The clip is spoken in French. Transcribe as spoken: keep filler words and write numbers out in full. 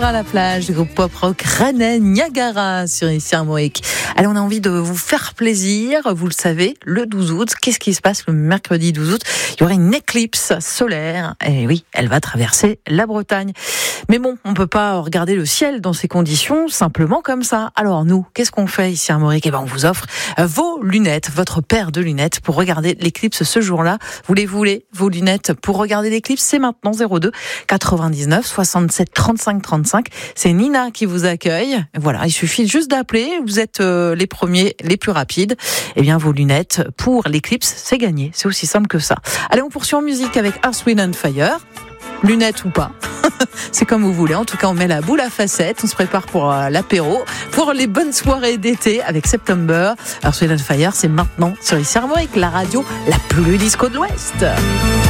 à la plage, du groupe pop rock rennais Niagara sur ici Armorique. Allez, on a envie de vous faire plaisir, vous le savez, le douze août, qu'est-ce qui se passe le mercredi douze août? Il y aura une éclipse solaire, et oui, elle va traverser la Bretagne. Mais bon, on peut pas regarder le ciel dans ces conditions, simplement comme ça. Alors nous, qu'est-ce qu'on fait ici à Armorique? Eh ben, on vous offre vos lunettes, votre paire de lunettes pour regarder l'éclipse ce jour-là. Vous les voulez, vos lunettes pour regarder l'éclipse? C'est maintenant zéro deux quatre-vingt-dix-neuf soixante-sept trente-cinq trente-cinq. C'est Nina qui vous accueille. Voilà, il suffit juste d'appeler. Vous êtes euh, les premiers, les plus rapides. Eh bien, vos lunettes pour l'éclipse, c'est gagné. C'est aussi simple que ça. Allez, on poursuit en musique avec Earth, Wind and Fire. Lunettes ou pas, c'est comme vous voulez. En tout cas, on met la boule à facettes, on se prépare pour euh, l'apéro, pour les bonnes soirées d'été avec September. Earth, Wind and Fire, c'est maintenant sur ici Armorique, la radio la plus disco de l'Ouest.